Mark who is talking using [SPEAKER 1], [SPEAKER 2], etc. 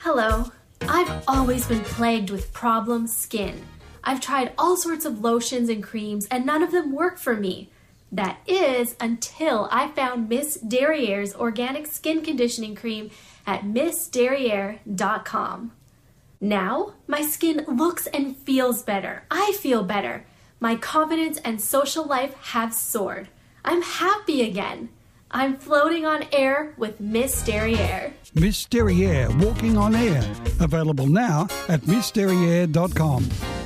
[SPEAKER 1] Hello. I've always been plagued with problem skin. I've tried all sorts of lotions and creams and none of them work for me. That is until I found Miss Derriere's organic skin conditioning cream at missderriere.com. Now, my skin looks and feels better. I feel better. My confidence and social life have soared. I'm happy again. I'm floating on air with Miss Derriere.
[SPEAKER 2] Miss Derriere, walking on air. Available now at missderriere.com.